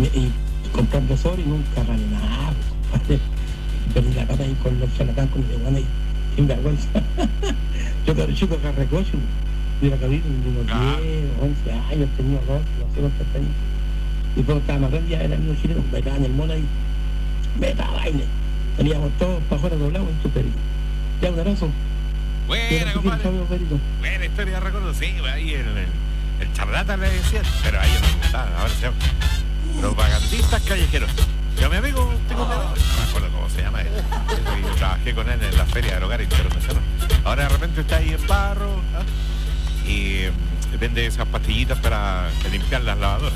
y comprando sobre y nunca gané nada, compadre. Perdí la pata ahí con los charlatán, con el y sin vergüenza. Yo era chico que recocho, hubiera cabido unos 10, 11 años, tenía 12, no sé cuántos años. Y cuando estaba más grande ya era amigo chileno, me estaba en el mono ahí, me estaba baile. Teníamos todos para afuera doblados en tu perito. Ya, un abrazo. Buena, compadre. Buena historia, recuerdo, sí, ahí el charlatán le decía, pero a ellos no gustaban, ahora se llama propagandistas callejeros. Yo mi amigo, tengo no me acuerdo cómo se llama él. Yo trabajé con él en la Feria del Hogar Internacional. Ahora de repente está ahí en Barro, ¿ah? Y vende esas pastillitas para limpiar las lavadoras.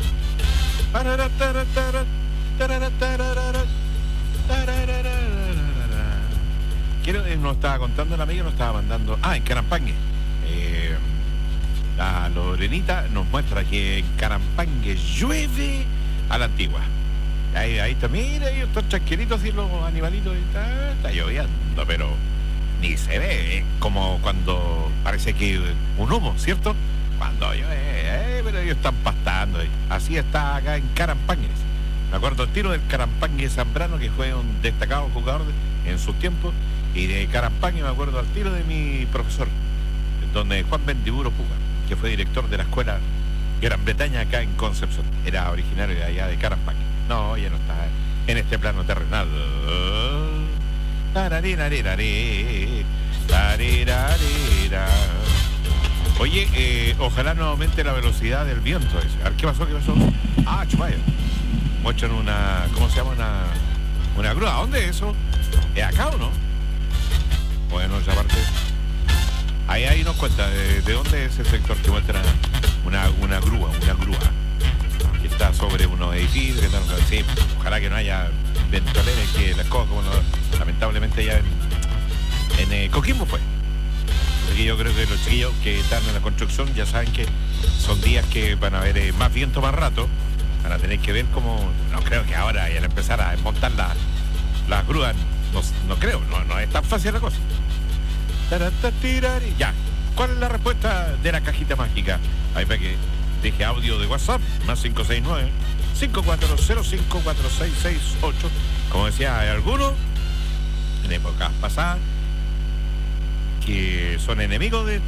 Nos estaba contando el amigo, nos estaba mandando. En Carampangue. La Lorenita nos muestra que en Carampangue llueve a la antigua. Ahí está, mira, ahí están tranquilitos así los animalitos, está lloviendo, pero ni se ve, como cuando parece que un humo, ¿cierto? Cuando llueve, pero ellos están pastando. Así está acá en Carampangue. Me acuerdo el tiro del Carampangue Zambrano, que fue un destacado jugador en sus tiempos, y de Carampangue me acuerdo al tiro de mi profesor, donde Juan Bendiburo Puga, que fue director de la escuela Gran Bretaña acá en Concepción, era originario de allá de Carampangue. No, ya no está en este plano terrenal. Oye, ojalá no aumente la velocidad del viento. A ver, ¿qué pasó? Chupaya. Muestran una, ¿cómo se llama? Una grúa. ¿Dónde es eso? ¿Es acá o no? Bueno, otra parte. Ahí nos cuenta de dónde es el sector que muestra una grúa. Que está sobre unos edificios, que están, sí, ojalá que no haya ventoleras, que las cosas como lamentablemente ya en Coquimbo fue. Porque yo creo que los chiquillos que están en la construcción ya saben que son días que van a haber más viento más rato, van a tener que ver cómo, no creo que ahora al empezar a montar las grúas, no creo, no es tan fácil la cosa. Ya, ¿cuál es la respuesta de la cajita mágica? Ahí para que deje audio de WhatsApp, más 569-5405-4668. Como decía, hay algunos en épocas pasadas que son enemigos de